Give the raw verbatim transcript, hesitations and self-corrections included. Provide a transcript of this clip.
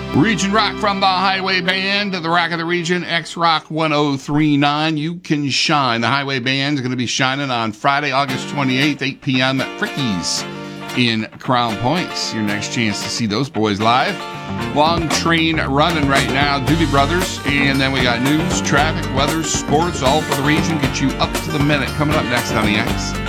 Region Rock from the Highway Band, the Rock of the Region, X-Rock one oh three point nine. You can shine. The Highway Band is going to be shining on Friday, August twenty-eighth, eight p.m. at Fricky's in Crown Point. Your next chance to see those boys live. Long train running right now, Doobie Brothers. And then we got news, traffic, weather, sports, all for the region. Get you up to the minute. Coming up next on the X.